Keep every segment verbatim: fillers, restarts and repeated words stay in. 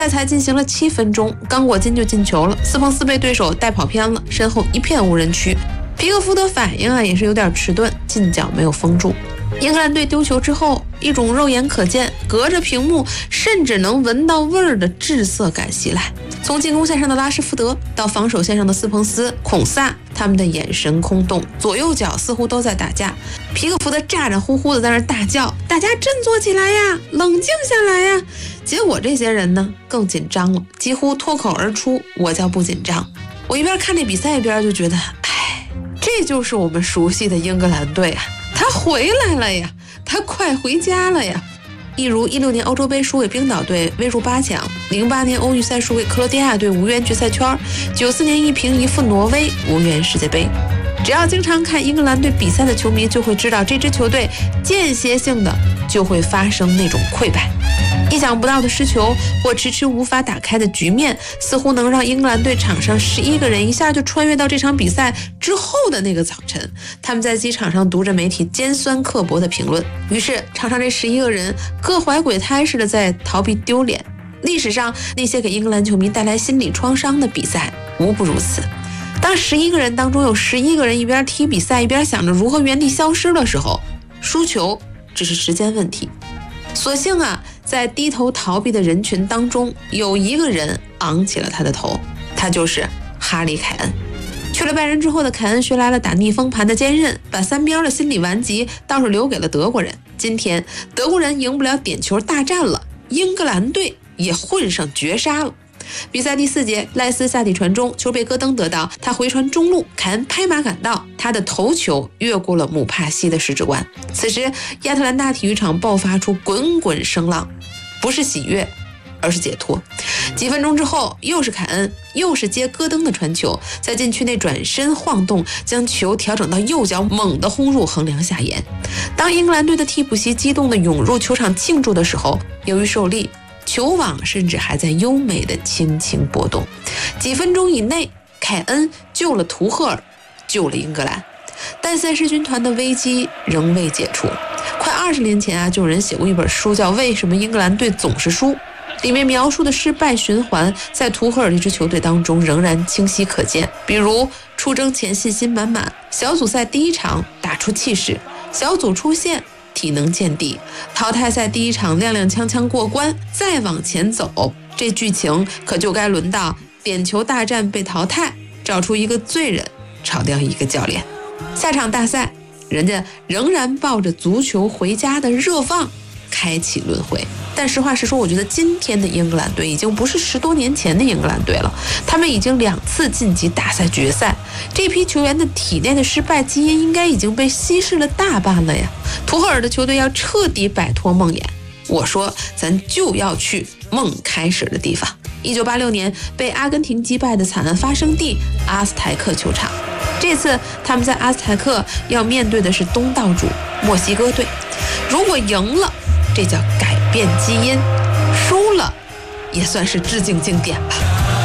赛才进行了七分钟，刚果金就进球了，斯彭斯被对手带跑偏了，身后一片无人区。皮克福德反应啊也是有点迟钝，进脚没有封住。英格兰队丢球之后，一种肉眼可见、隔着屏幕甚至能闻到味儿的滞涩感袭来。从进攻线上的拉什福德到防守线上的斯彭斯、孔萨，他们的眼神空洞，左右脚似乎都在打架。皮克福德咋咋呼呼的在那大叫：“大家振作起来呀，冷静下来呀！”结果这些人呢更紧张了，几乎脱口而出：“我叫不紧张。”我一边看这比赛一边就觉得，哎，这就是我们熟悉的英格兰队啊，他回来了呀，他快回家了呀。一如一六年欧洲杯输给冰岛队未入八强，零八年欧预赛输给克罗地亚队无缘决赛圈，九四年一平一负挪威无缘世界杯。只要经常看英格兰队比赛的球迷就会知道，这支球队间歇性的就会发生那种溃败。意想不到的失球或迟迟无法打开的局面，似乎能让英格兰队场上十一个人一下就穿越到这场比赛之后的那个早晨。他们在机场上读着媒体尖酸刻薄的评论，于是场上这十一个人各怀鬼胎似的在逃避丢脸。历史上那些给英格兰球迷带来心理创伤的比赛无不如此。当十一个人当中有十一个人一边踢比赛一边想着如何原地消失的时候，输球只是时间问题。所幸啊，在低头逃避的人群当中，有一个人昂起了他的头，他就是哈里凯恩。去了拜仁之后的凯恩学来了打逆风盘的坚韧，把三边的心理顽疾倒是留给了德国人。今天德国人赢不了点球大战了，英格兰队也混上绝杀了。比赛第四节，赖斯下底传中，球被戈登得到，他回传中路，凯恩拍马赶到，他的头球越过了姆帕西的十指关。此时亚特兰大体育场爆发出滚滚声浪，不是喜悦而是解脱。几分钟之后，又是凯恩，又是接戈登的传球，在禁区内转身晃动，将球调整到右脚，猛地轰入横梁下沿。当英格兰队的替补席激动地涌入球场庆祝的时候，由于受力，球网甚至还在优美的轻轻波动。几分钟以内，凯恩救了图赫尔，救了英格兰，但赛事军团的危机仍未解除。快二十年前啊，就有人写过一本书叫《为什么英格兰队总是输》，里面描述的失败循环在图赫尔这支球队当中仍然清晰可见。比如出征前信心满满，小组赛第一场打出气势，小组出线体能见底，淘汰赛第一场踉踉跄跄过关，再往前走，这剧情可就该轮到点球大战被淘汰，找出一个罪人，炒掉一个教练。下场大赛，人家仍然抱着足球回家的热望开启轮回。但实话实说，我觉得今天的英格兰队已经不是十多年前的英格兰队了，他们已经两次晋级大赛决赛，这批球员的体内的失败基因应该已经被稀释了大半了呀。图赫尔的球队要彻底摆脱梦魇，我说咱就要去梦开始的地方。一九八六年被阿根廷击败的惨案发生地阿斯台克球场，这次他们在阿斯台克要面对的是东道主墨西哥队。如果赢了，这叫改变基因；输了，也算是致敬经典吧。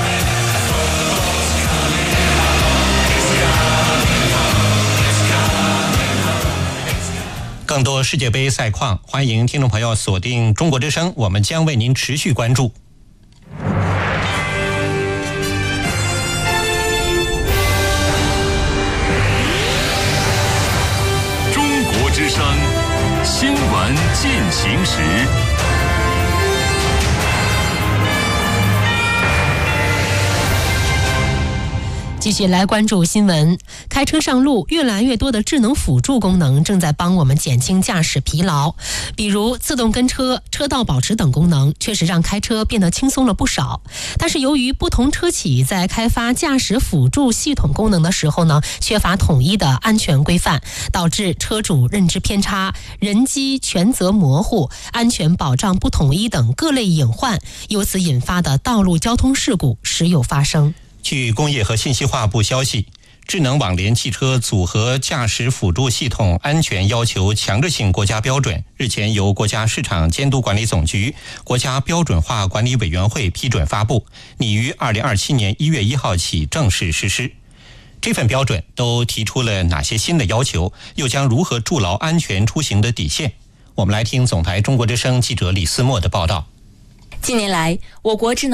更多世界杯赛况，欢迎听众朋友锁定中国之声，我们将为您持续关注。 中国之声新闻进行时。 继续来关注新闻。开车上路，越来越多的智能辅助功能正在帮我们减轻驾驶疲劳，比如自动跟车、车道保持等功能，确实让开车变得轻松了不少。但是由于不同车企在开发驾驶辅助系统功能的时候呢，缺乏统一的安全规范，导致车主认知偏差、人机权责模糊、安全保障不统一等各类隐患，由此引发的道路交通事故时有发生。 据工业和信息化部消息，智能网联汽车组合驾驶辅助系统安全要求强制性国家标准日前由国家市场监督管理总局、国家标准化管理委员会批准发布，拟于二零二七年一月一号起正式实施。这份标准都提出了哪些新的要求，又将如何筑牢安全出行的底线？我们来听总台中国之声记者李思墨的报道。 近年来，我国智能